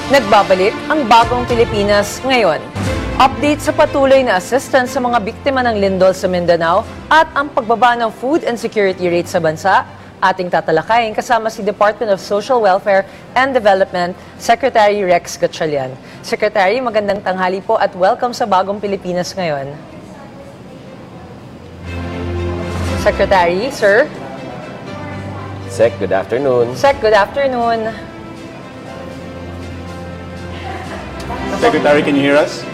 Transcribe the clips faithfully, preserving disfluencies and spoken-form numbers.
Nagbabalik ang bagong Pilipinas ngayon. Update sa patuloy na assistance sa mga biktima ng lindol sa Mindanao at ang pagbaba ng food insecurity rate sa bansa. Ating tatalakayin kasama si Department of Social Welfare and Development Secretary Rex Gatchalian. Secretary, magandang tanghali po at welcome sa bagong Pilipinas ngayon. Secretary, sir. Sec, good afternoon. Sec, good afternoon. Secretary, can you hear us?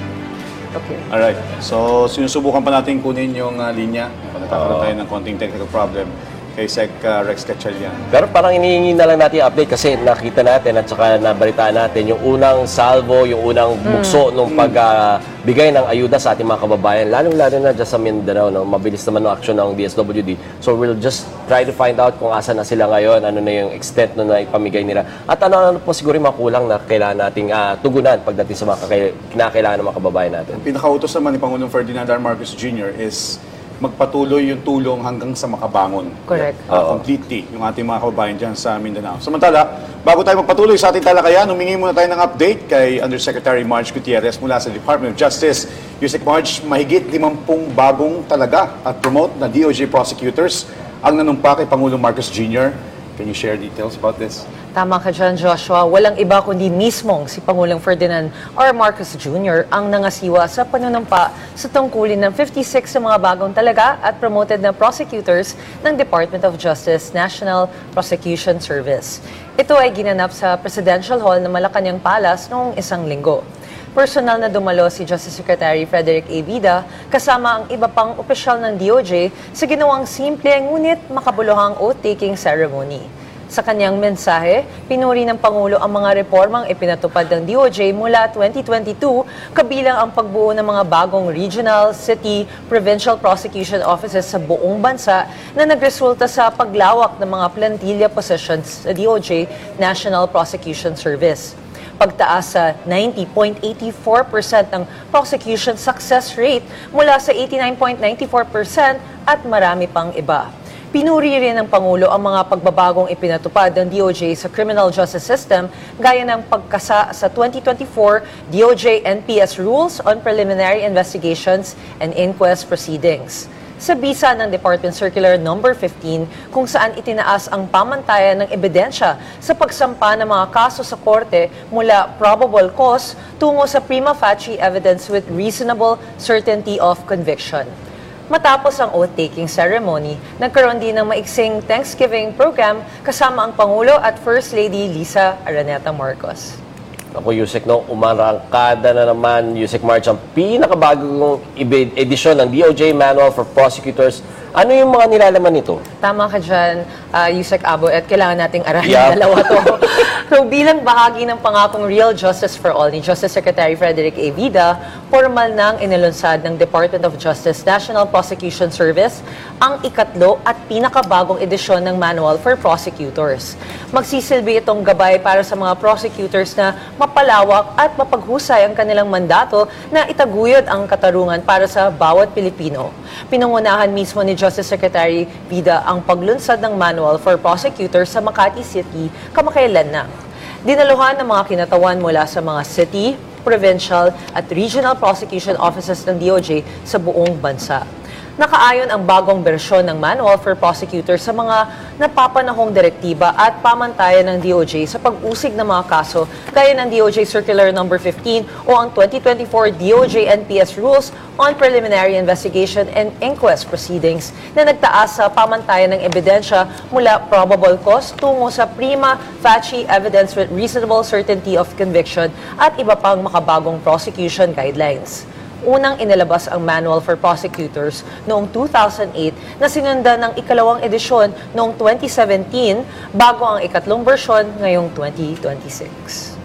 Okay. Alright. So, sinusubukan pa natin kunin yung uh, linya. Nagkakaroon tayo ng konting technical problem kay Sec uh, Rex Gatchalian. Pero parang inihingi na lang natin yung update kasi nakita natin at saka nabalitaan natin yung unang salvo, yung unang bukso mm. nung pagbigay uh, ng ayuda sa ating mga kababayan, lalong-lalo na dyan sa Mindanao. No? Mabilis naman ng action ng D S W D. So we'll just try to find out kung asa na sila ngayon, ano na yung extent na ipamigay nila. At ano-ano po siguro yung makulang na kailangan nating uh, tugunan pagdating sa mga kinakailangan ng mga kababayan natin. Ang pinakautos naman ni Pangulong Ferdinand R. Marcos Junior is magpatuloy yung tulong hanggang sa makabangon. Correct. Uh, completely yung ating mga kababayan dyan sa Mindanao. Samantala, bago tayo magpatuloy sa ating talakayan, humingi muna tayo ng update kay Undersecretary Marge Gutierrez mula sa Department of Justice. Yusek Marge, mahigit limampung bagong talaga at promote na D O J prosecutors ang nanumpa kay Pangulong Marcos Junior Can you share details about this? Tama ka dyan, Joshua. Walang iba kundi mismong si Pangulong Ferdinand R. Marcos Junior ang nangasiwa sa panunumpa sa tungkulin ng fifty-six sa mga bagong talaga at promoted na prosecutors ng Department of Justice National Prosecution Service. Ito ay ginanap sa Presidential Hall ng Malacanang Palace noong isang linggo. Personal na dumalo si Justice Secretary Frederick A. Vida kasama ang iba pang opisyal ng D O J sa ginawang simple ngunit makabuluhang oath-taking ceremony. Sa kanyang mensahe, pinuri ng Pangulo ang mga reformang ipinatupad ng D O J mula twenty twenty-two, kabilang ang pagbuo ng mga bagong regional, city, provincial prosecution offices sa buong bansa na nagresulta sa paglawak ng mga plantilla positions sa D O J National Prosecution Service. Pagtaas sa ninety point eight four percent ng prosecution success rate mula sa eighty-nine point nine four percent at marami pang iba. Pinuri rin ng Pangulo ang mga pagbabagong ipinatupad ng D O J sa criminal justice system gaya ng pagkasa sa twenty twenty-four D O J N P S Rules on Preliminary Investigations and Inquest Proceedings. Sa bisa ng Department Circular number fifteen kung saan itinaas ang pamantayan ng ebidensya sa pagsampa ng mga kaso sa korte mula probable cause tungo sa prima facie evidence with reasonable certainty of conviction. Matapos ang oath-taking ceremony, nagkaroon din ng maiksing Thanksgiving program kasama ang Pangulo at First Lady Lisa Araneta Marcos. Ako, Yusek, no, umarangkada na naman, Yusek Marge, ang pinakabagong edisyon ng D O J Manual for Prosecutors. Ano yung mga nilalaman nito? Tama ka dyan, uh, Yusek Abo, at kailangan nating arahin Yep. dalawa to. So bilang bahagi ng pangakong Real Justice for All ni Justice Secretary Frederick A. Vida, formal nang inilunsad ng Department of Justice National Prosecution Service ang ikatlo at pinakabagong edisyon ng Manual for Prosecutors. Magsisilbi itong gabay para sa mga prosecutors na mapalawak at mapaghusay ang kanilang mandato na itaguyod ang katarungan para sa bawat Pilipino. Pinangunahan mismo ni Justice Secretary Vida ang paglunsad ng Manual for Prosecutors sa Makati City kamakailan na. Dinaluhan ng mga kinatawan mula sa mga city, provincial at regional prosecution offices ng D O J sa buong bansa. Nakaayon ang bagong bersyon ng Manual for Prosecutors sa mga napapanahong direktiba at pamantayan ng D O J sa pag-usig ng mga kaso gaya ng D O J Circular number fifteen o ang twenty twenty-four D O J N P S Rules on Preliminary Investigation and Inquest Proceedings na nagtaas sa pamantayan ng ebidensya mula probable cause tungo sa prima facie evidence with reasonable certainty of conviction at iba pang makabagong prosecution guidelines. Unang inilabas ang Manual for Prosecutors noong two thousand eight na sinundan ng ikalawang edisyon noong twenty seventeen bago ang ikatlong bersyon ngayong twenty twenty-six.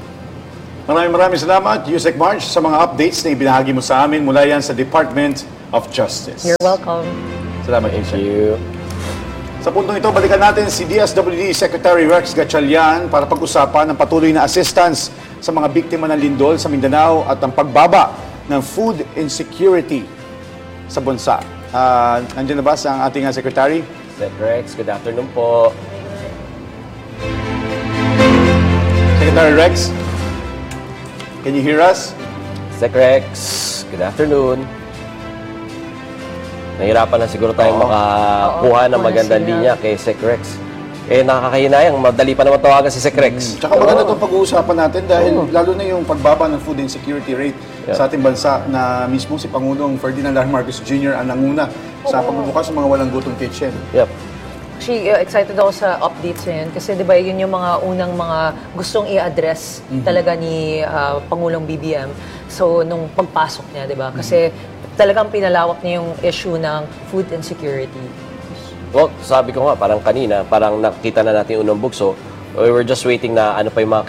Maraming maraming salamat, Yusek Marge, sa mga updates na ibinahagi mo sa amin mula yan sa Department of Justice. You're welcome. Salamat, Thank Yusek. you. Sa puntong ito, balikan natin si D S W D Secretary Rex Gatchalian para pag-usapan ng patuloy na assistance sa mga biktima ng lindol sa Mindanao at ang pagbaba ng food insecurity sa bansa. Uh, nandiyan na ba ang ating uh, Secretary? Sec Rex, good afternoon po. Secretary Rex? Can you hear us? Sec Rex, good afternoon. Nahirapan na siguro tayong Oo. makakuha Oo, ng kuha magandang na signal. linya kay Sec Rex. Eh, nakakahinayang, madali pa naman tawagan si Sec Rex. Tsaka maganda itong pag-uusapan natin dahil lalo na yung pagbaba ng food insecurity rate Yeah. sa ating bansa na mismo si Pangulong Ferdinand R. Marcos Junior ang nanguna sa pagbubukas ng mga walang gutong kitchen. Yep. Actually, uh, excited ako sa updates na yun kasi di ba yun yung mga unang mga gustong i-address talaga ni uh, Pangulong B B M. So, nung pagpasok niya, di ba? Kasi talagang pinalawak niya yung issue ng food insecurity. Well, sabi ko nga, parang kanina, parang nakita na natin yung unang bugso. We were just waiting na ano pa yung mga